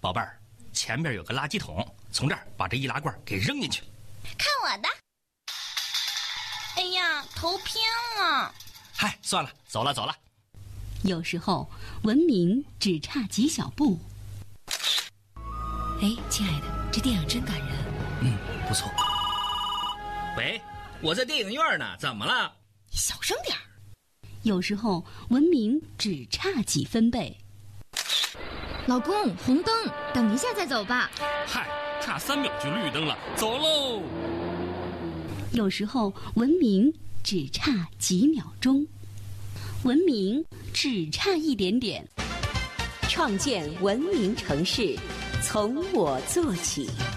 宝贝儿，前边有个垃圾桶，从这儿把这易拉罐给扔进去。 看我的！哎呀，头偏了。 嗨，算了，走了。 有时候文明只差几小步。 哎，亲爱的，这电影真感人。 不错。喂，我在电影院呢，怎么了？ 你小声点儿。 有时候文明只差几分贝。 老公，红灯，等一下再走吧。 嗨，差3秒就绿灯了，走喽。 有时候文明只差几秒钟，文明只差一点点。 创建文明城市，从我做起。